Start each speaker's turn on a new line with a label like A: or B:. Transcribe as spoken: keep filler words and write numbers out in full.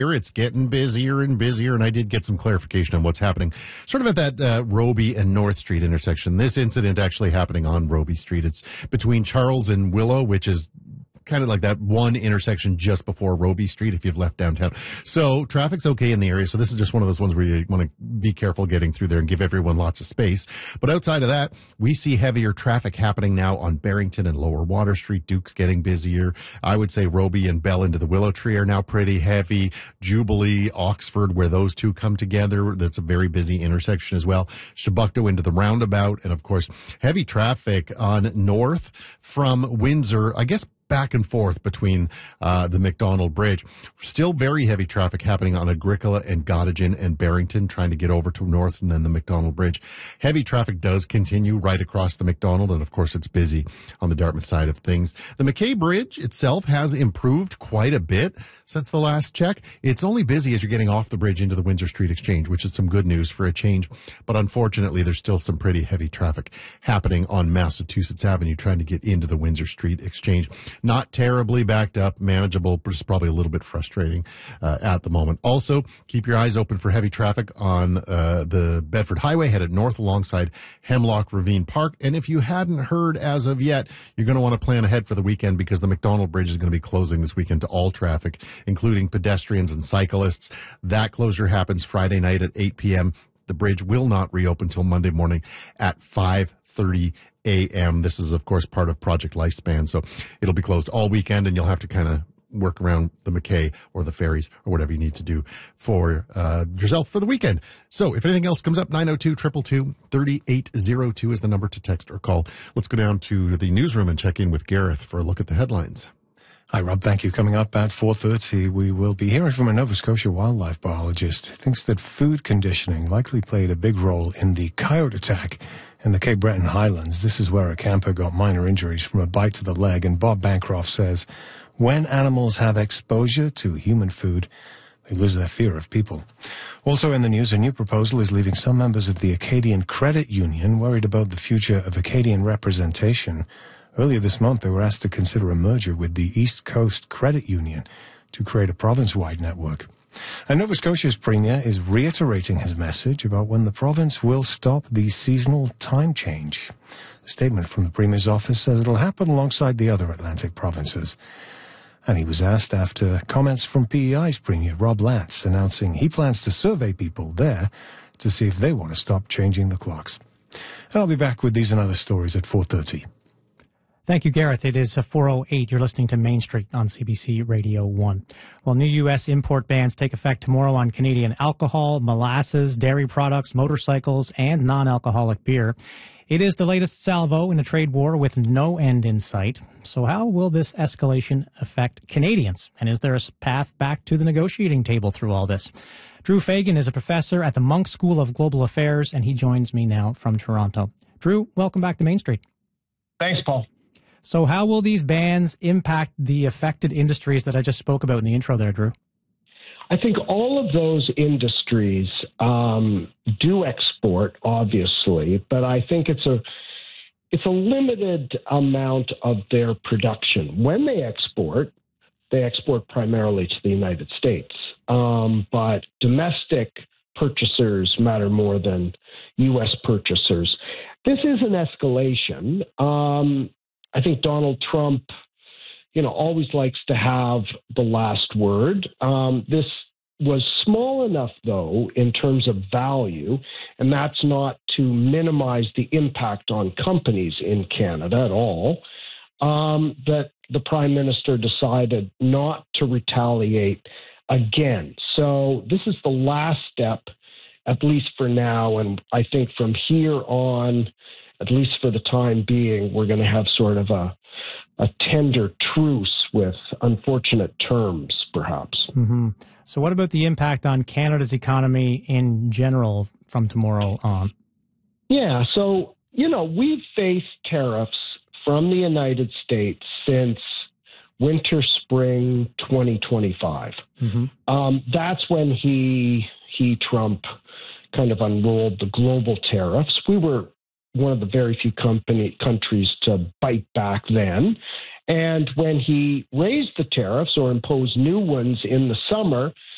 A: It's getting busier and busier, and I did get some clarification on what's happening sort of at that uh, Roby and North Street intersection. This incident actually happening on Roby Street. It's between Charles and Willow, which is kind of like that one intersection just before Roby Street if you've left downtown. So traffic's okay in the area. So this is just one of those ones where you want to be careful getting through there and give everyone lots of space. But outside of that, we see heavier traffic happening now on Barrington and Lower Water Street. Duke's getting busier. I would say Roby and Bell into the Willow Tree are now pretty heavy. Jubilee, Oxford, where those two come together, that's a very busy intersection as well. Chebucto into the roundabout. And of course, heavy traffic on North from Windsor, I guess, back and forth between uh, the McDonald Bridge. Still very heavy traffic happening on Agricola and Gottingen and Barrington, trying to get over to North and then the McDonald Bridge. Heavy traffic does continue right across the McDonald, and of course it's busy on the Dartmouth side of things. The McKay Bridge itself has improved quite a bit since the last check. It's only busy as you're getting off the bridge into the Windsor Street Exchange, which is some good news for a change. But unfortunately, there's still some pretty heavy traffic happening on Massachusetts Avenue trying to get into the Windsor Street Exchange. Not terribly backed up, manageable, but just probably a little bit frustrating uh, at the moment. Also, keep your eyes open for heavy traffic on uh, the Bedford Highway headed north alongside Hemlock Ravine Park. And if you hadn't heard as of yet, you're going to want to plan ahead for the weekend because the McDonald Bridge is going to be closing this weekend to all traffic, including pedestrians and cyclists. That closure happens Friday night at eight p.m. The bridge will not reopen until Monday morning at five thirty a.m. This is, of course, part of Project Lifespan, so it'll be closed all weekend, and you'll have to kind of work around the McKay or the ferries or whatever you need to do for uh, yourself for the weekend. So if anything else comes up, nine oh two, two two two, three eight oh two is the number to text or call. Let's go down to the newsroom and check in with Gareth for a look at the headlines.
B: Hi, Rob. Thank you. Coming up at four thirty, we will be hearing from a Nova Scotia wildlife biologist who thinks that food conditioning likely played a big role in the coyote attack in the Cape Breton Highlands. This is where a camper got minor injuries from a bite to the leg, and Bob Bancroft says when animals have exposure to human food, they lose their fear of people. Also in the news, a new proposal is leaving some members of the Acadian Credit Union worried about the future of Acadian representation. Earlier this month, they were asked to consider a merger with the East Coast Credit Union to create a province-wide network. And Nova Scotia's Premier is reiterating his message about when the province will stop the seasonal time change. A statement from the Premier's office says it'll happen alongside the other Atlantic provinces. And he was asked after comments from P E I's Premier, Rob Lance, announcing he plans to survey people there to see if they want to stop changing the clocks. And I'll be back with these and other stories at four thirty.
C: Thank you, Gareth. It is four oh eight. You're listening to Main Street on C B C Radio one. Well, new U S import bans take effect tomorrow on Canadian alcohol, molasses, dairy products, motorcycles, and non-alcoholic beer. It is the latest salvo in a trade war with no end in sight. So how will this escalation affect Canadians? And is there a path back to the negotiating table through all this? Drew Fagan is a professor at the Munk School of Global Affairs, and he joins me now from Toronto. Drew, welcome back to Main Street.
D: Thanks, Paul.
C: So how will these bans impact the affected industries that I just spoke about in the intro there, Drew?
D: I think all of those industries um, do export, obviously, but I think it's a it's a limited amount of their production. When they export, they export primarily to the United States, um, but domestic purchasers matter more than U S purchasers. This is an escalation. Um, I think Donald Trump, you know, always likes to have the last word. Um, this was small enough, though, in terms of value, and that's not to minimize the impact on companies in Canada at all, um, that the Prime Minister decided not to retaliate again. So this is the last step, at least for now, and I think from here on, at least for the time being, we're going to have sort of a, a tender truce with unfortunate terms, perhaps.
C: Mm-hmm. So what about the impact on Canada's economy in general from tomorrow on?
D: Yeah, so, you know, we've faced tariffs from the United States since winter, spring twenty twenty-five. Mm-hmm. Um, that's when he, he, Trump, kind of unrolled the global tariffs. We were one of the very few company, countries to bite back then. And when he raised the tariffs or imposed new ones in the summer,